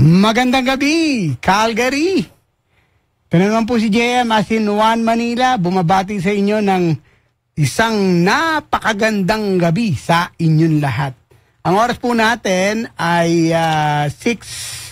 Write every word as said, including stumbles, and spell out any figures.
Magandang gabi, Calgary. Ito naman po si J M as in One Manila, bumabati sa inyo ng isang napakagandang gabi sa inyong lahat. Ang oras po natin ay uh, six